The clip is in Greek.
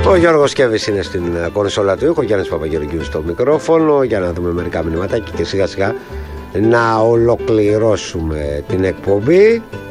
Ο Γιώργος Κέβης είναι στην κονσόλα του ήχου, ο Γιάννης Παπαγεωργίου στο μικρόφωνο, για να δούμε μερικά μηνύματα και σιγά σιγά να ολοκληρώσουμε την εκπομπή.